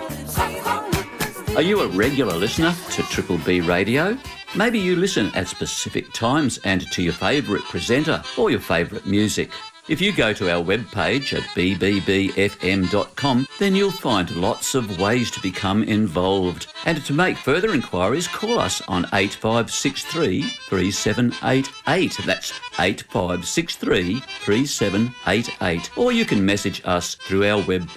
Are you a regular listener to Triple B Radio? Maybe you listen at specific times and to your favourite presenter or your favourite music. If you go to our webpage at bbbfm.com, then you'll find lots of ways to become involved. And to make further inquiries, call us on 8563 3788. That's 8563 3788. Or you can message us through our webpage